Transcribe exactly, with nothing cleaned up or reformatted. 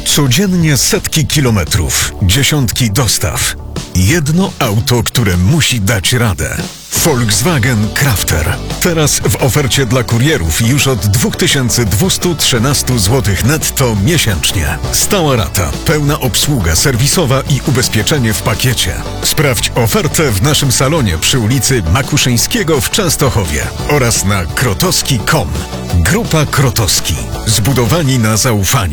Codziennie setki kilometrów, dziesiątki dostaw. Jedno auto, które musi dać radę. Volkswagen Crafter. Teraz w ofercie dla kurierów już od dwa tysiące dwieście trzynaście złotych netto miesięcznie. Stała rata, pełna obsługa serwisowa i ubezpieczenie w pakiecie. Sprawdź ofertę w naszym salonie przy ulicy Makuszyńskiego w Częstochowie oraz na krotowski kropka com. Grupa Krotowski. Zbudowani na zaufaniu.